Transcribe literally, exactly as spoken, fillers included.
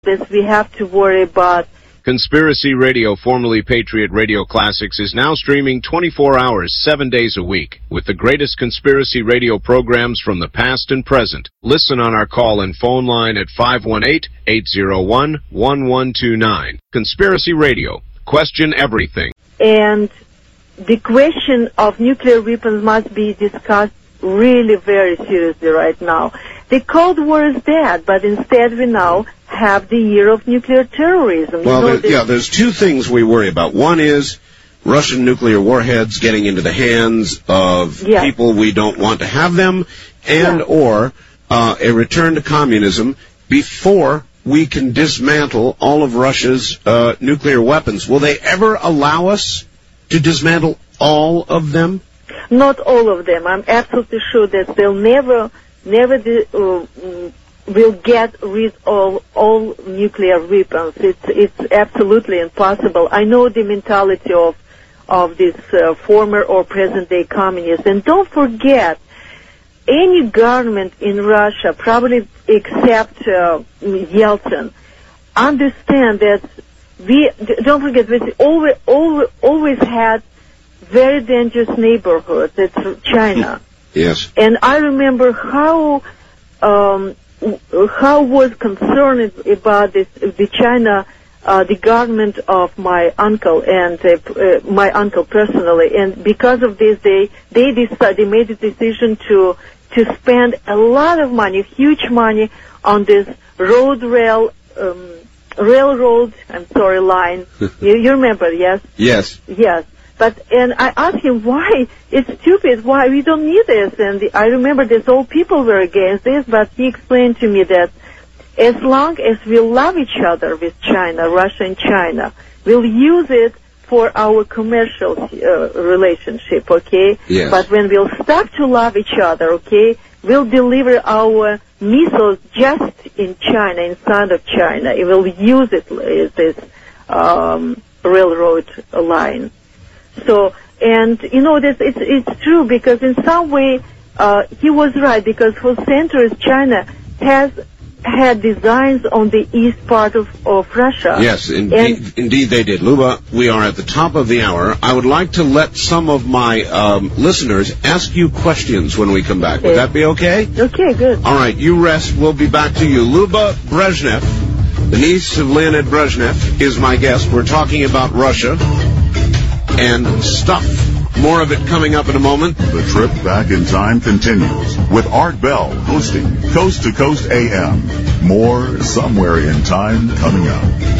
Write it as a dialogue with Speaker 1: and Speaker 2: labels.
Speaker 1: this we have to worry about.
Speaker 2: Conspiracy Radio, formerly Patriot Radio Classics, is now streaming twenty-four hours, seven days a week, with the greatest conspiracy radio programs from the past and present. Listen on our call and phone line at five one eight, eight zero one, one one two nine. Conspiracy Radio. Question everything.
Speaker 1: And the question of nuclear weapons must be discussed really very seriously right now. The Cold War is dead, but instead we now have the year of nuclear terrorism.
Speaker 3: Well,
Speaker 1: you know,
Speaker 3: there, yeah, there's two things we worry about. One is Russian nuclear warheads getting into the hands of
Speaker 1: yeah.
Speaker 3: people we don't want to have them, and
Speaker 1: yeah.
Speaker 3: or uh, a return to communism before we can dismantle all of Russia's uh, nuclear weapons. Will they ever allow us to dismantle all of them?
Speaker 1: Not all of them. I'm absolutely sure that they'll never, never di- uh, will get rid of all nuclear weapons. It's it's absolutely impossible. I know the mentality of of this uh, former or present-day communists. And don't forget, any government in Russia, probably except uh, Yeltsin, understand that we don't forget we always always always had very dangerous neighborhoods. It's China.
Speaker 3: Yes.
Speaker 1: And I remember how um, how was concerned about this the China uh, the government of my uncle and uh, uh, my uncle personally, and because of this they they decided they made the decision to to spend a lot of money, huge money, on this road rail um, railroad. I'm sorry, line. you, you remember? Yes.
Speaker 3: Yes.
Speaker 1: Yes. But, and I asked him why, it's stupid, why we don't need this. And the, I remember that all people were against this, but he explained to me that as long as we love each other with China, Russia and China, we'll use it for our commercial uh, relationship, okay?
Speaker 3: Yes.
Speaker 1: But when we'll stop to love each other, okay, we'll deliver our missiles just in China, inside of China. It will use it as this um, railroad line. So, and, you know, this, it's, it's true because in some way, uh, he was right because for centuries China has had designs on the east part of, of Russia.
Speaker 3: Yes, indeed, indeed they did. Luba, we are at the top of the hour. I would like to let some of my um, listeners ask you questions when we come back.
Speaker 1: Okay.
Speaker 3: Would that be okay?
Speaker 1: Okay, good.
Speaker 3: All right, you rest. We'll be back to you. Luba Brezhnev, the niece of Leonid Brezhnev, is my guest. We're talking about Russia and stuff. More of it coming up in a moment.
Speaker 4: The trip back in time continues with Art Bell hosting Coast to Coast A M. More somewhere in time coming up.